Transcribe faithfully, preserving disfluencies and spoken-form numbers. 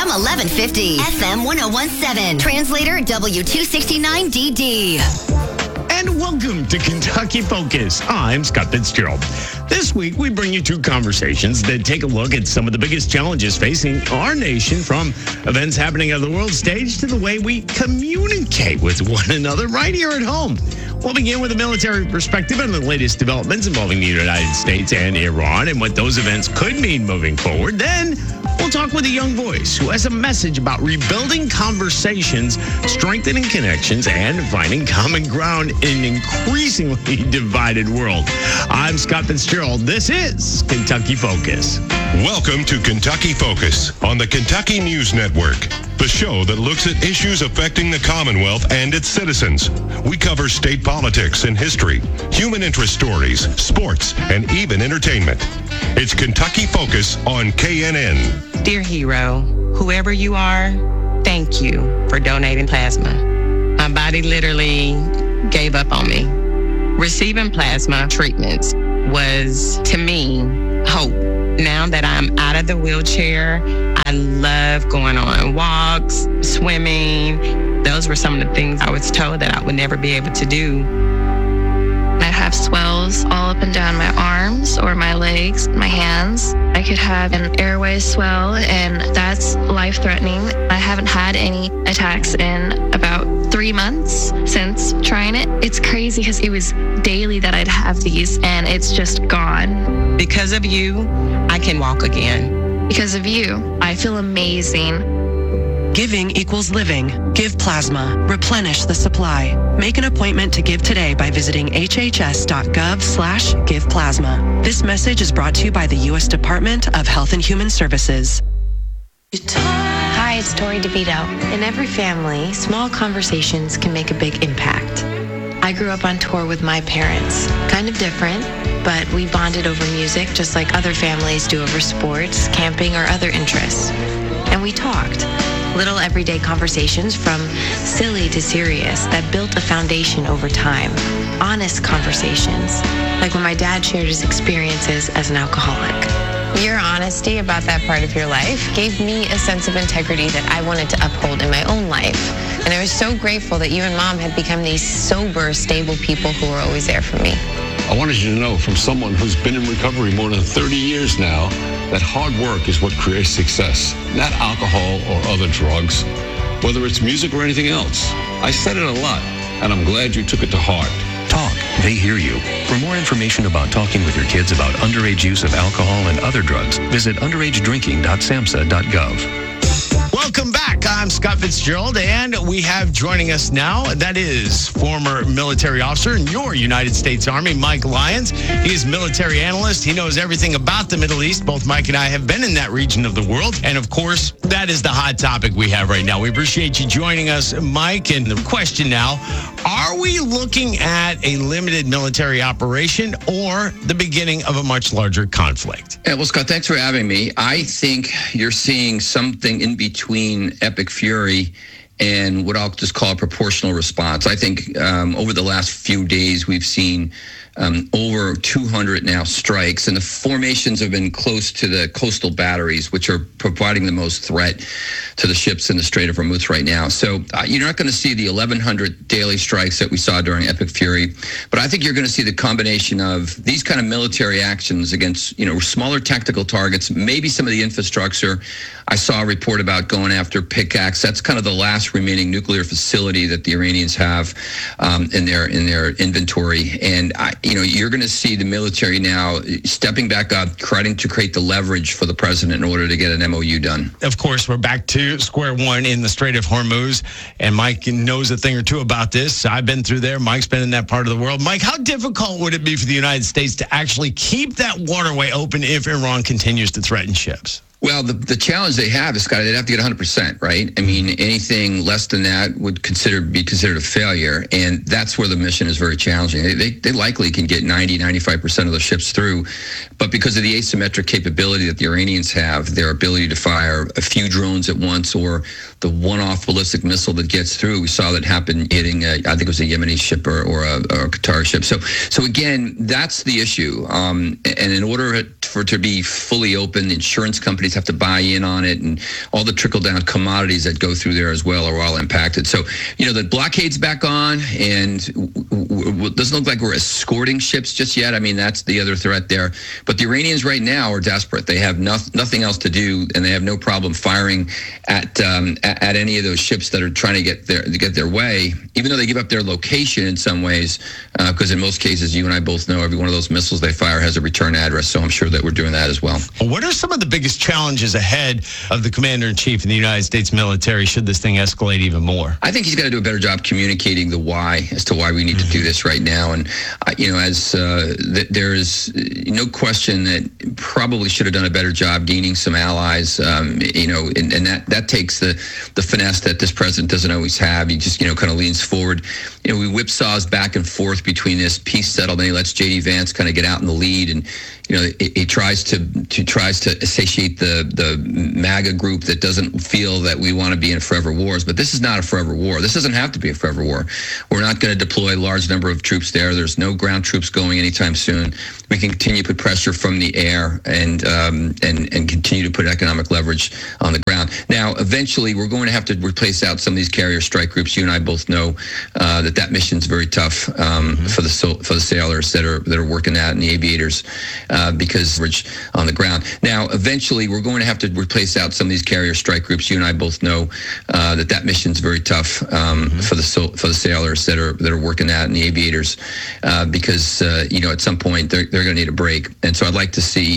A M eleven fifty, F M ten seventeen, translator W two sixty-nine D D. And welcome to Kentucky Focus. I'm Scott Fitzgerald. This week, we bring you two conversations that take a look at some of the biggest challenges facing our nation, from events happening on the world stage to the way we communicate with one another right here at home. We'll begin with a military perspective on the latest developments involving the United States and Iran and what those events could mean moving forward. Then we'll talk with a young voice who has a message about rebuilding conversations, strengthening connections, and finding common ground in an increasingly divided world. I'm Scott Fitzgerald. This is Kentucky Focus. Welcome to Kentucky Focus on the Kentucky News Network, the show that looks at issues affecting the Commonwealth and its citizens. We cover state politics and history, human interest stories, sports, and even entertainment. It's Kentucky Focus on K N N. Dear hero, whoever you are, thank you for donating plasma. My body literally gave up on me. Receiving plasma treatments was, to me, hope. Now that I'm out of the wheelchair, I love going on walks, swimming. Those were some of the things I was told that I would never be able to do. I have swells all up and down my arms or my legs, my hands. I could have an airway swell, and that's life-threatening. I haven't had any attacks in about three months since trying it. It's crazy because it was daily that I'd have these, and it's just gone. Because of you, I can walk again. Because of you, I feel amazing. Giving equals living. Give plasma. Replenish the supply. Make an appointment to give today by visiting hhs.gov slash give plasma. This message is brought to you by the U S Department of Health and Human Services. Hi, it's Tori DeVito. In every family, small conversations can make a big impact. I grew up on tour with my parents. Kind of different, but we bonded over music just like other families do over sports, camping, or other interests. And we talked. Little everyday conversations from silly to serious that built a foundation over time. Honest conversations, like when my dad shared his experiences as an alcoholic. Your honesty about that part of your life gave me a sense of integrity that I wanted to uphold in my own life. And I was so grateful that you and Mom had become these sober, stable people who were always there for me. I wanted you to know, from someone who's been in recovery more than thirty years now, that hard work is what creates success, not alcohol or other drugs, whether it's music or anything else. I said it a lot, and I'm glad you took it to heart. Talk. They hear you. For more information about talking with your kids about underage use of alcohol and other drugs, visit underage drinking dot samhsa dot gov. Welcome back. I'm Scott Fitzgerald, and we have joining us now, that is former military officer in your United States Army, Mike Lyons. He is military analyst. He knows everything about the Middle East. Both Mike and I have been in that region of the world. And of course, that is the hot topic we have right now. We appreciate you joining us, Mike. And the question now, are we looking at a limited military operation or the beginning of a much larger conflict? Yeah, well, Scott, thanks for having me. I think you're seeing something in between epic fury and what I'll just call a proportional response. I think um, over the last few days, we've seen um, over two hundred now strikes, and the formations have been close to the coastal batteries, which are providing the most threat to the ships in the Strait of Hormuz right now. So uh, you're not going to see the eleven hundred daily strikes that we saw during Epic Fury, but I think you're going to see the combination of these kind of military actions against, you know, smaller tactical targets, maybe some of the infrastructure. I saw a report about going after Pickaxe. That's kind of the last remaining nuclear facility that the Iranians have um, in their in their inventory. And I, you know, you're going to see the military now stepping back up, trying to create the leverage for the president in order to get an M O U done. Of course, we're back to square one in the Strait of Hormuz, and Mike knows a thing or two about this. I've been through there. Mike's been in that part of the world. Mike, how difficult would it be for the United States to actually keep that waterway open if Iran continues to threaten ships? Well, the, the challenge they have is, Scott, they'd have to get one hundred percent, right? I mean, anything less than that would consider be considered a failure, and that's where the mission is very challenging. They, they, they likely can get ninety, ninety-five percent of the ships through, but because of the asymmetric capability that the Iranians have, their ability to fire a few drones at once or the one-off ballistic missile that gets through, we saw that happen hitting, a, I think it was a Yemeni ship or, or, a, or a Qatar ship. So, so again, that's the issue, um, and in order for it to be fully open. Insurance companies have to buy in on it, and all the trickle-down commodities that go through there as well are all impacted. So, you know, the blockade's back on, and it doesn't look like we're escorting ships just yet. I mean, that's the other threat there. But the Iranians right now are desperate. They have no, nothing else to do, and they have no problem firing at, um, at at any of those ships that are trying to get their to get their way, even though they give up their location in some ways, because uh, in most cases, you and I both know every one of those missiles they fire has a return address. So I'm sure that we're doing that as well. What are some of the biggest challenges ahead of the Commander-in-Chief in the United States military should this thing escalate even more? I think he's got to do a better job communicating the why as to why we need mm-hmm. to do this right now. And, uh, you know, as uh, th- there is no question that probably should have done a better job gaining some allies, um, you know, and, and that, that takes the, the finesse that this president doesn't always have. He just, you know, kind of leans forward. You know, we whipsaws back and forth between this peace settlement. He lets J D Vance kind of get out in the lead, and you know, he tries to, to tries to satiate the the MAGA group that doesn't feel that we want to be in forever wars. But this is not a forever war. This doesn't have to be a forever war. We're not going to deploy a large number of troops there. There's no ground troops going anytime soon. We can continue to put pressure from the air and um, and and continue to put economic leverage on the ground. Now, eventually, we're going to have to replace out some of these carrier strike groups. You and I both know uh, that that mission's very tough um, mm-hmm. for the for the sailors that are that are working that and the aviators. Uh, because we're on the ground. Now, eventually, we're going to have to replace out some of these carrier strike groups. You and I both know uh, that that mission's very tough um, mm-hmm. for the for the sailors that are that are working that and the aviators, uh, because uh, you know at some point they're they're going to need a break. And so I'd like to see